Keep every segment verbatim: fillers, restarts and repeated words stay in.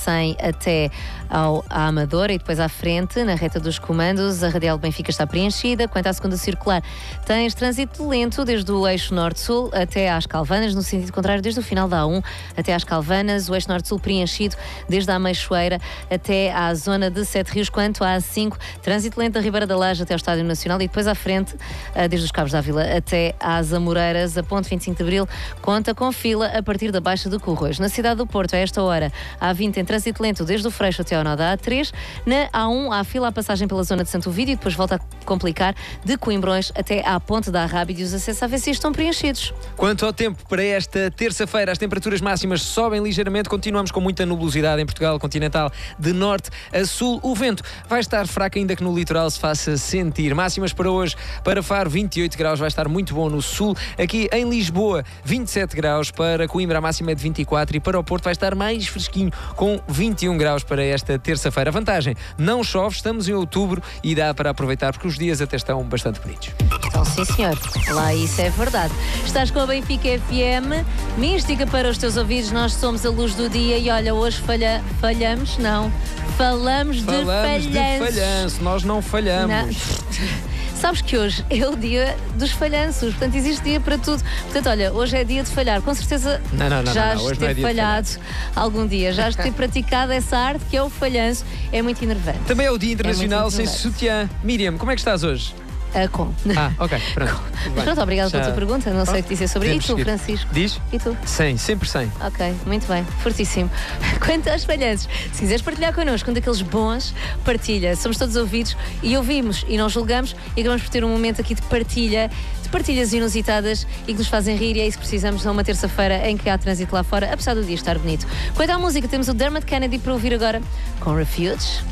cem até ao à Amadora e depois à frente, na reta dos comandos, a Radial Benfica está preenchida. Quanto à segunda circular, tens trânsito lento desde o eixo norte-sul até às Calvanas, no sentido contrário, desde o final da A um até às Calvanas, o eixo norte-sul preenchido desde a Ameixoeira até à zona de Sete Rios. Quanto à A cinco, trânsito lento da Ribeira da Laje até ao Estádio Nacional e depois à frente, desde os Cabos da Vila até às Amoreiras. A ponte vinte e cinco de Abril conta com fila a partir da Baixa do Corroios. Na cidade do Porto, a esta hora, a A vinte em trânsito lento desde o Freixo até ao nó da A três. Na A um, há fila à passagem pela zona de Santo Ovídio e depois volta a complicar de Coimbrões até à Ponte da Arrábida e os acessos à A V C estão preenchidos. Quanto ao tempo para esta terça-feira, as temperaturas máximas sobem ligeiramente, continuamos com muita nubosidade em Portugal continental de norte a sul. O vento vai estar fraco, ainda que no litoral se faça sentir. Máximas para hoje, para Faro, vinte e oito graus, vai estar muito bom no sul. Aqui em Lisboa, vinte e sete graus, para Coimbra a máxima é de vinte e quatro e para o Porto vai estar mais fresquinho, com vinte e um graus para esta terça-feira. A vantagem, não chove, estamos em outubro e dá para aproveitar porque os dias até estão bastante bonitos. Então, sim, senhor. Lá isso é verdade. Estás com a Benfica F M, mística para os teus ouvidos, nós somos a luz do dia e olha, hoje falha, falhamos, não, falamos, Falamos de de falhanço. falhanço, nós não falhamos. Não. Sabes que hoje é o dia dos falhanços, portanto existe dia para tudo. Portanto, olha, hoje é dia de falhar. Com certeza Não, não, não, já não, não. Hoje has não é ter dia de falhado algum dia, já has ter praticado essa arte que é o falhanço. É muito enervante. Também é o Dia Internacional muito Sem interessante. Sutiã. Miriam, como é que estás hoje? Ah, com. Ah, ok, pronto. Mas pronto, obrigada pela Já. tua pergunta. Não sei o que dizer sobre Podemos isso, seguir. Francisco. Diz? E tu? cem, sempre cem. Ok, muito bem, fortíssimo. Quanto aos falhanços, se quiseres partilhar connosco um daqueles bons, partilha. Somos todos ouvidos e ouvimos e não julgamos e acabamos por ter um momento aqui de partilha, de partilhas inusitadas e que nos fazem rir e é isso que precisamos numa terça-feira em que há trânsito lá fora, apesar do dia estar bonito. Quanto à música, temos o Dermot Kennedy para ouvir agora com Refuge.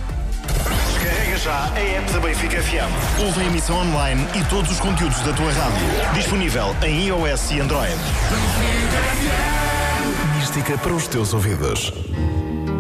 Descarrega já a app da Benfica F M. Ouve a emissão online e todos os conteúdos da tua rádio. Disponível em iOS e Android. Mística para os teus ouvidos.